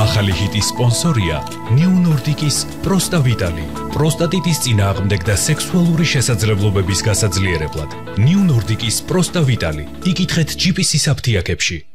ახალი ჰიტის სპონსორია New Nordic-ის Prosta Vitali. პროსტატიტის წინააღმდეგ და სექსუალური შესაძლებლობების გასაძლიერებლად. New Nordic-ის Prosta Vitali. იკითხეთ GPC-ის აფთიაქებში.